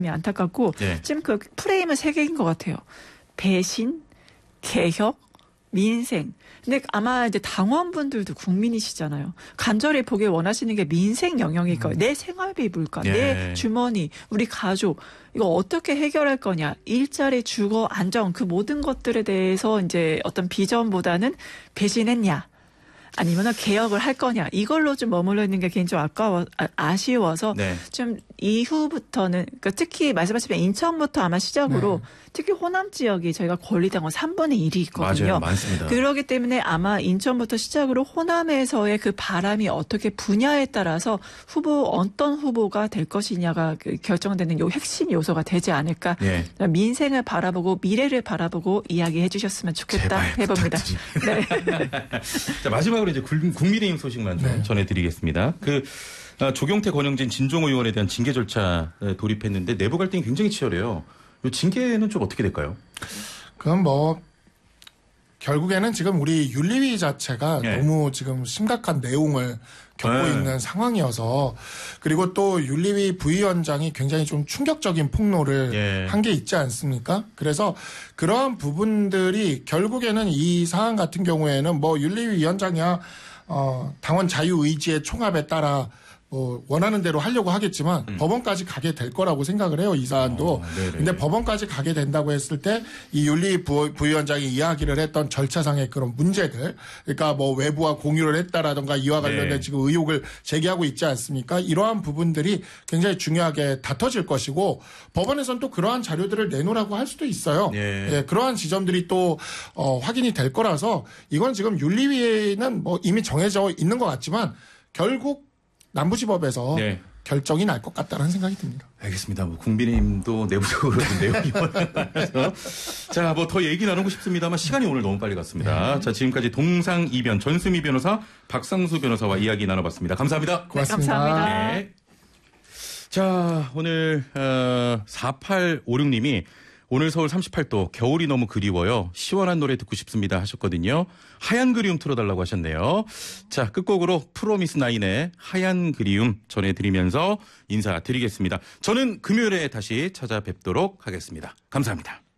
안타깝고 네. 지금 그 프레임은 세 개인 것 같아요. 배신, 개혁, 민생. 근데 아마 이제 당원분들도 국민이시잖아요. 간절히 보길 원하시는 게 민생 영역일 거예요. 내 생활비 물가, 예. 내 주머니, 우리 가족 이거 어떻게 해결할 거냐. 일자리, 주거, 안정 그 모든 것들에 대해서 이제 어떤 비전보다는 배신했냐. 아니면 개혁을 할 거냐. 이걸로 좀 머물러 있는 게 개인적으로 아쉬워서 네. 좀 이후부터는 그러니까 특히 말씀하신 인천부터 아마 시작으로 특히 호남 지역이 저희가 권리당원 3분의 1이 있거든요. 맞아요. 많습니다. 그렇기 때문에 아마 인천부터 시작으로 호남에서의 그 바람이 어떻게 분야에 따라서 어떤 후보가 될 것이냐가 결정되는 요 핵심 요소가 되지 않을까. 예. 민생을 바라보고 미래를 바라보고 이야기해 주셨으면 좋겠다 해봅니다. 네. 자, 마지막으로 이제 국민의힘 소식만 좀 전해드리겠습니다. 조경태, 권영진, 진종호 의원에 대한 징계 절차 돌입했는데 내부 갈등이 굉장히 치열해요. 이 징계는 좀 어떻게 될까요? 그건 결국에는 지금 우리 윤리위 자체가 너무 지금 심각한 내용을 겪고 있는 상황이어서 그리고 또 윤리위 부위원장이 굉장히 좀 충격적인 폭로를 한 게 있지 않습니까? 그래서 그러한 부분들이 결국에는 이 사안 같은 경우에는 윤리위 위원장이야 당원 자유의지의 총합에 따라 원하는 대로 하려고 하겠지만 법원까지 가게 될 거라고 생각을 해요. 이 사안도. 근데 법원까지 가게 된다고 했을 때 이 윤리 부위원장이 이야기를 했던 절차상의 그런 문제들 그러니까 외부와 공유를 했다라든가 이와 관련된 지금 의혹을 제기하고 있지 않습니까? 이러한 부분들이 굉장히 중요하게 다퉈질 것이고 법원에서는 또 그러한 자료들을 내놓으라고 할 수도 있어요. 그러한 지점들이 또 확인이 될 거라서 이건 지금 윤리위는 이미 정해져 있는 것 같지만 결국 남부지법에서 결정이 날 것 같다는 생각이 듭니다. 알겠습니다. 국민의힘도 내부적으로 내용이 많아서 자, 더 얘기 나누고 싶습니다만 시간이 오늘 너무 빨리 갔습니다. 자, 지금까지 동상이변 전수미 변호사, 박상수 변호사와 이야기 나눠봤습니다. 감사합니다. 고맙습니다. 감사합니다. 네. 자, 오늘 4856님이 오늘 서울 38도 겨울이 너무 그리워요. 시원한 노래 듣고 싶습니다 하셨거든요. 하얀 그리움 틀어달라고 하셨네요. 자, 끝곡으로 프로미스나인의 하얀 그리움 전해드리면서 인사드리겠습니다. 저는 금요일에 다시 찾아뵙도록 하겠습니다. 감사합니다.